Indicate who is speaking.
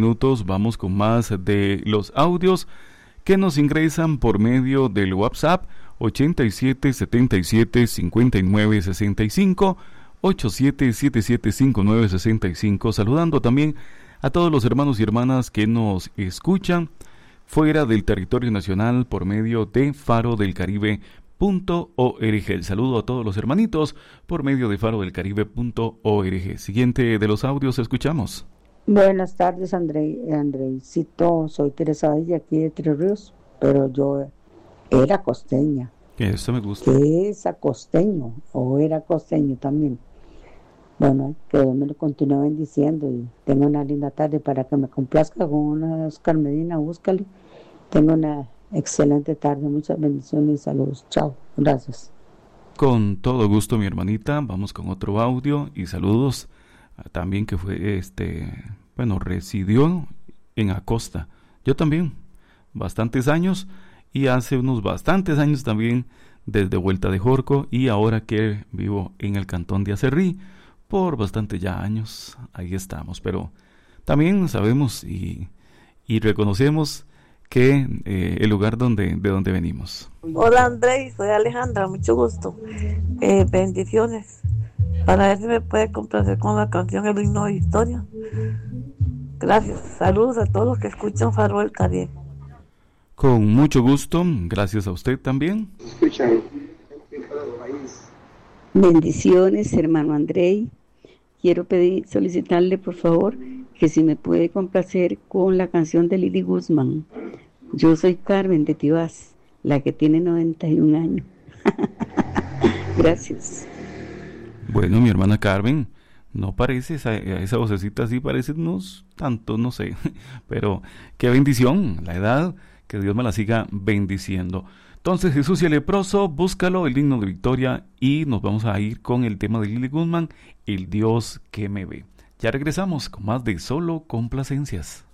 Speaker 1: minutos. Vamos con más de los audios que nos ingresan por medio del WhatsApp 87775965, 87775965. Saludando también a todos los hermanos y hermanas que nos escuchan fuera del territorio nacional por medio de farodelcaribe.org. El saludo a todos los hermanitos por medio de farodelcaribe.org. Siguiente de los audios, escuchamos.
Speaker 2: Buenas tardes, Andreicito. Soy Teresa de aquí de Tres Ríos, pero yo era costeña.
Speaker 1: Eso me gusta.
Speaker 2: ¿Qué es costeño? ¿O era costeño también? Bueno, que Dios me lo continúe bendiciendo y tenga una linda tarde para que me complazca con una Oscar Medina, búscale. Tengo una excelente tarde, muchas bendiciones y saludos. Chao, gracias.
Speaker 1: Con todo gusto, mi hermanita. Vamos con otro audio y saludos también que fue residió en Acosta. Yo también, bastantes años, y hace unos bastantes años también desde Vuelta de Jorco, y ahora que vivo en el cantón de Acerrí por bastantes ya años, ahí estamos. Pero también sabemos y reconocemos que el lugar de donde venimos.
Speaker 3: Hola Andrés, soy Alejandra, mucho gusto. Bendiciones. Para ver si me puede complacer con la canción El Himno de Historia. Gracias. Saludos a todos los que escuchan Faro del Caribe.
Speaker 1: Con mucho gusto. Gracias a usted también.
Speaker 2: Bendiciones, hermano Andrei. Quiero solicitarle, por favor, que si me puede complacer con la canción de Lili Guzmán. Yo soy Carmen de Tibás, la que tiene 91 años. Gracias.
Speaker 1: Bueno, mi hermana Carmen, no parece esa vocecita así, parece unos tantos, no sé, pero qué bendición, la edad, que Dios me la siga bendiciendo. Entonces, Jesús y el leproso, búscalo, el himno de victoria, y nos vamos a ir con el tema de Lili Guzmán, el Dios que me ve. Ya regresamos con más de Solo Complacencias.